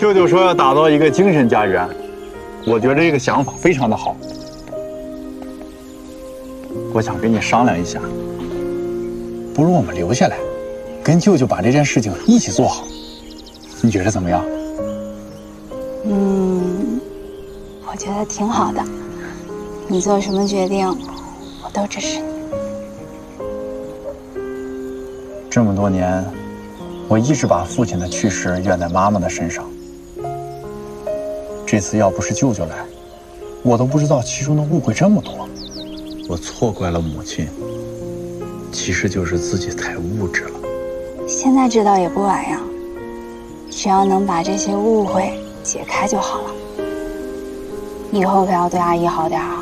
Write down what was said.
舅舅说要打造一个精神家园，我觉得这个想法非常的好。我想跟你商量一下，不如我们留下来，跟舅舅把这件事情一起做好，你觉得怎么样？ 我觉得挺好的。你做什么决定，我都支持你。 这么多年，我一直把父亲的去世怨在妈妈的身上。这次要不是舅舅来，我都不知道其中的误会这么多。我错怪了母亲，其实就是自己太物质了。 现在知道也不晚呀，只要能把这些误会解开就好了。以后可要对阿姨好点啊。